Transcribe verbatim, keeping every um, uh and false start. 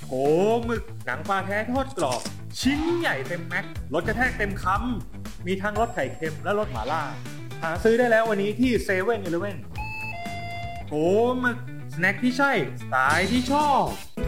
โกหมึกหนังปลาแท้ทอดกรอบชิ้นใหญ่เต็มแม็กรสกระแทกเต็มคำมีทั้งรสไข่เค็มและรสหม่าล่าหาซื้อได้แล้ววันนี้ที่เซเว่นอีเลฟเว่นโกหมึกสแน็คที่ใช่สไตล์ที่ชอบ